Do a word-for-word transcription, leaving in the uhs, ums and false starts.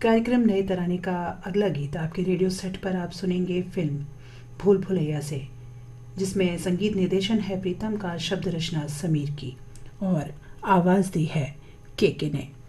कार्यक्रम नए तराने का अगला गीत आपके रेडियो सेट पर आप सुनेंगे फिल्म भूल भुलैया से, जिसमें संगीत निर्देशन है प्रीतम का, शब्द रचना समीर की और आवाज़ दी है के के ने।